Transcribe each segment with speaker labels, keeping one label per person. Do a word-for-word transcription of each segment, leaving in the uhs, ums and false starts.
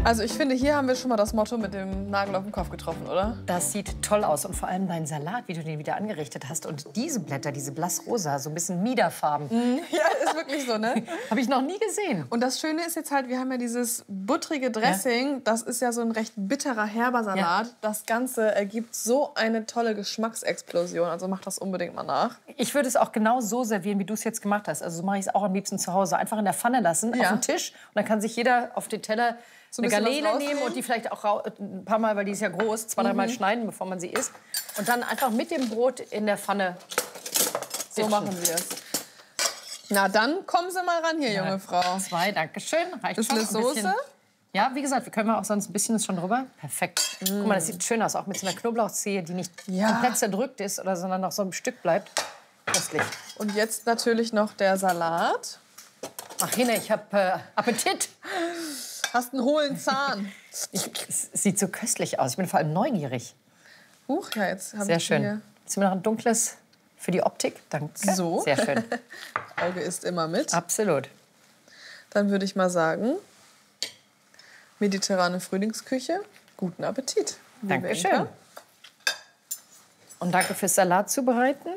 Speaker 1: Also ich finde, hier haben wir schon mal das Motto mit dem Nagel auf den Kopf getroffen, oder?
Speaker 2: Das sieht toll aus und vor allem dein Salat, wie du den wieder angerichtet hast. Und diese Blätter, diese blassrosa, so ein bisschen Miederfarben.
Speaker 1: Mhm. Ja, ist wirklich so, ne?
Speaker 2: Habe ich noch nie gesehen.
Speaker 1: Und das Schöne ist jetzt halt, wir haben ja dieses buttrige Dressing. Ja. Das ist ja so ein recht bitterer, herber Salat. Ja. Das Ganze ergibt so eine tolle Geschmacksexplosion. Also mach das unbedingt mal nach.
Speaker 2: Ich würde es auch genau so servieren, wie du es jetzt gemacht hast. Also so mache ich es auch am liebsten zu Hause. Einfach in der Pfanne lassen, ja. auf den Tisch. Und dann kann sich jeder auf den Teller so ein eine Garnele nehmen und die vielleicht auch ein paar Mal, weil die ist ja groß, zwei, dreimal mhm. schneiden, bevor man sie isst. Und dann einfach mit dem Brot in der Pfanne
Speaker 1: so sitzen. Machen wir es. Na, dann kommen Sie mal ran hier, ja, junge Frau.
Speaker 2: Zwei, danke schön. Reicht
Speaker 1: ist
Speaker 2: schon.
Speaker 1: Eine Soße?
Speaker 2: Bisschen, ja, wie gesagt, wir können auch sonst ein bisschen ist schon drüber. Perfekt. Mm. Guck mal, das sieht schön aus, auch mit so einer Knoblauchzehe, die nicht ja. komplett zerdrückt ist, oder sondern noch so ein Stück bleibt. Köstlich.
Speaker 1: Und jetzt natürlich noch der Salat.
Speaker 2: Ach, Hine, ich habe äh, Appetit.
Speaker 1: Hast einen hohlen Zahn.
Speaker 2: Ich, es sieht so köstlich aus. Ich bin vor allem neugierig.
Speaker 1: Huch, ja, jetzt habe ich
Speaker 2: Sehr schön.
Speaker 1: Hier.
Speaker 2: Jetzt haben wir noch ein dunkles für die Optik. Danke.
Speaker 1: So.
Speaker 2: Sehr schön.
Speaker 1: Auge isst immer mit.
Speaker 2: Absolut.
Speaker 1: Dann würde ich mal sagen, mediterrane Frühlingsküche. Guten Appetit.
Speaker 2: Dankeschön. Und danke fürs Salat zubereiten.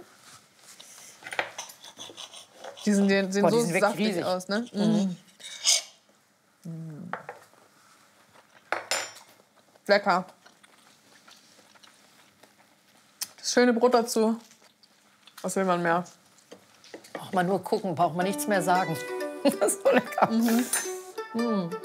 Speaker 1: Die sind, die sehen
Speaker 2: Boah, die
Speaker 1: so
Speaker 2: sind
Speaker 1: saftig
Speaker 2: riesig
Speaker 1: aus, ne?
Speaker 2: Mhm.
Speaker 1: Mm. Lecker. Das schöne Brot dazu. Was will man mehr?
Speaker 2: Braucht man nur gucken, braucht man nichts mehr sagen. Das ist so lecker.
Speaker 1: Mhm. Mm.